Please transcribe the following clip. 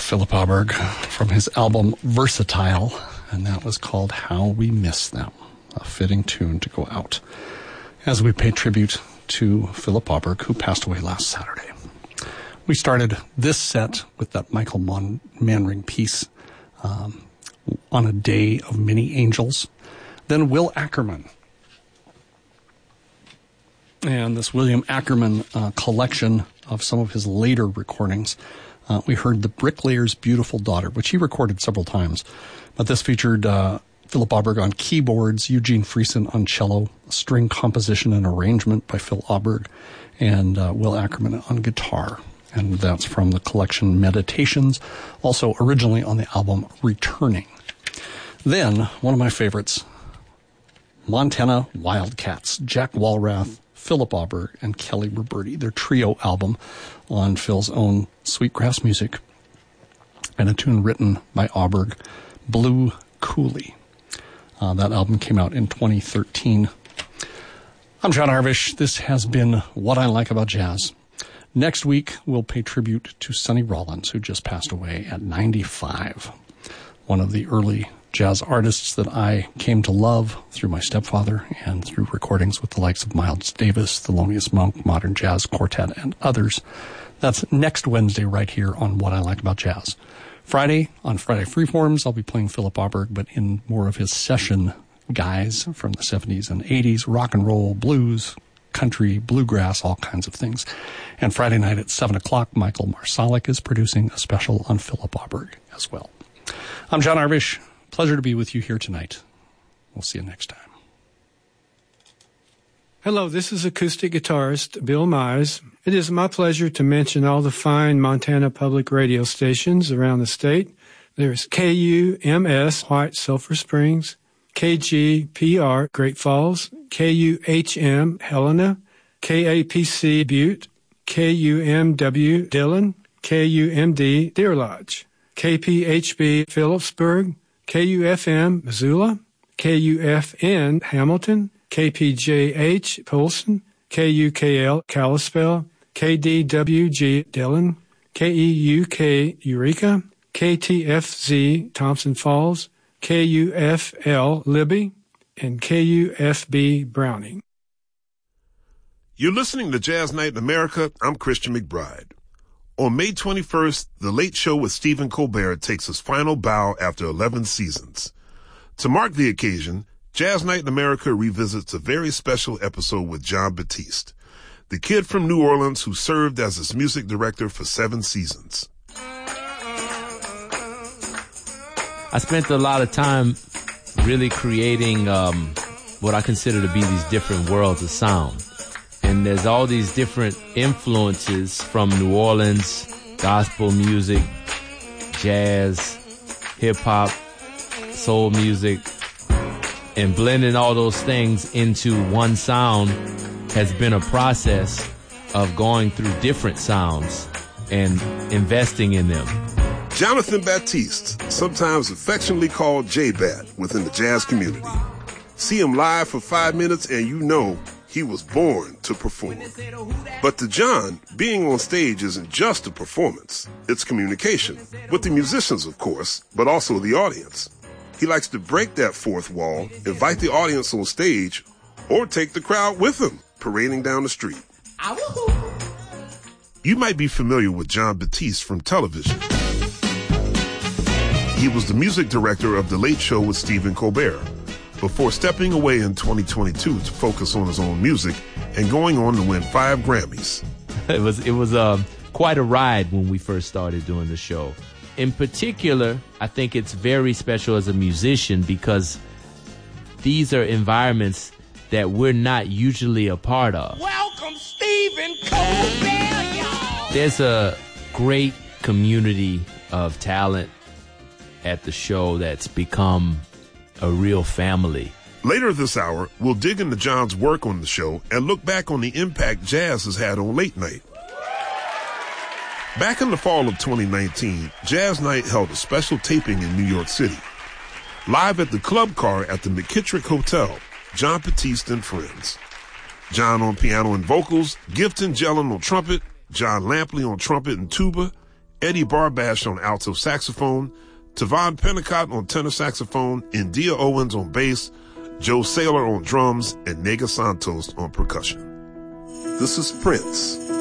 Philip Auberg from his album Versatile, and that was called How We Miss Them, a fitting tune to go out as we pay tribute to Philip Auberg, who passed away last Saturday. We started this set with that Michael Manring piece, On a Day of Many Angels. Then Will Ackerman. And this William Ackerman collection of some of his later recordings. We heard The Bricklayer's Beautiful Daughter, which he recorded several times. But this featured Philip Auberg on keyboards, Eugene Friesen on cello, string composition and arrangement by Phil Auberg, and Will Ackerman on guitar. And that's from the collection Meditations, also originally on the album Returning. Then, one of my favorites, Montana Wildcats, Jack Walrath, Philip Auberg, and Kelly Roberti, their trio album on Phil's own Sweetgrass Music, and a tune written by Auberg, Blue Coulee. That album came out in 2013. I'm John Harvish. This has been What I Like About Jazz. Next week, we'll pay tribute to Sonny Rollins, who just passed away at 95. One of the early jazz artists that I came to love through my stepfather and through recordings with the likes of Miles Davis, Thelonious Monk, Modern Jazz Quartet, and others. That's next Wednesday right here on What I Like About Jazz. Friday, on Friday Freeforms, I'll be playing Philip Auberg, but in more of his session guys from the 70s and 80s, rock and roll, blues, country, bluegrass, all kinds of things. And Friday night at 7 o'clock, Michael Marsalic is producing a special on Philip Auberg as well. I'm John Harvish. Pleasure to be with you here tonight. We'll see you next time. Hello, this is acoustic guitarist Bill Mize. It is my pleasure to mention all the fine Montana public radio stations around the state. There's KUMS, White Sulphur Springs, KGPR, Great Falls, KUHM, Helena, KAPC, Butte, KUMW, Dillon, KUMD, Deer Lodge, KPHB, Phillipsburg, KUFM, Missoula, KUFN, Hamilton, KPJH, Polson, KUKL, Kalispell, KDWG, Dillon, KEUK, Eureka, KTFZ, Thompson Falls, KUFL, Libby, and KUFB, Browning. You're listening to Jazz Night in America. I'm Christian McBride. On May 21st, The Late Show with Stephen Colbert takes its final bow after 11 seasons. To mark the occasion, Jazz Night in America revisits a very special episode with Jon Batiste, the kid from New Orleans who served as its music director for 7 seasons. I spent a lot of time really creating what I consider to be these different worlds of sound. And there's all these different influences from New Orleans, gospel music, jazz, hip-hop, soul music, and blending all those things into one sound has been a process of going through different sounds and investing in them. Jonathan Batiste, sometimes affectionately called J-Bat within the jazz community. See him live for 5 minutes and you know he was born to perform. But to John, being on stage isn't just a performance. It's communication, with the musicians, of course, but also the audience. He likes to break that fourth wall, invite the audience on stage, or take the crowd with him, parading down the street. You might be familiar with Jon Batiste from television. He was the music director of The Late Show with Stephen Colbert, before stepping away in 2022 to focus on his own music and going on to win 5 Grammys. It was quite a ride when we first started doing the show. In particular, I think it's very special as a musician because these are environments that we're not usually a part of. Welcome, Stephen Colbert, y'all! There's a great community of talent at the show that's become a real family. Later this hour, we'll dig into John's work on the show and look back on the impact jazz has had on late night. Back in the fall of 2019, Jazz Night held a special taping in New York City. Live at the Club Car at the McKittrick Hotel, Jon Batiste and friends. John on piano and vocals, Gifton Jellin on trumpet, John Lampley on trumpet and tuba, Eddie Barbash on alto saxophone, Tavon Pennicott on tenor saxophone, India Owens on bass, Joe Saylor on drums, and Nega Santos on percussion. This is Prince.